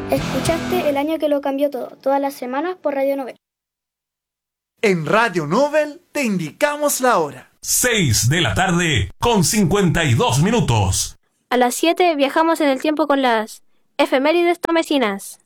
Escuchaste El año que lo cambió todo, todas las semanas por Radio Novel. En Radio Novel te indicamos la hora. 6 de la tarde con 52 minutos. A las 7 viajamos en el tiempo con las efemérides tomesinas.